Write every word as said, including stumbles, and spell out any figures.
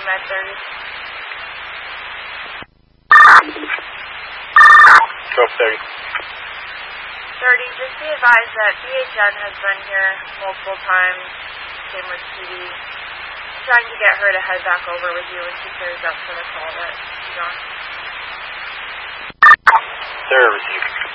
Med thirty. twelve thirty. thirty, just be advised that B H N has been here multiple times, same with T D, trying to get her to head back over with you when she clears up for the call that she's on. Sir, received.